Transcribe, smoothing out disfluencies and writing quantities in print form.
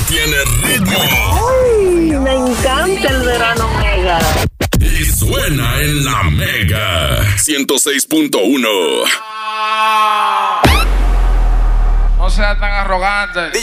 tiene ritmo. ¡Ay! Me encanta el verano Mega. Y suena en la Mega 106.1. No sea tan arrogante.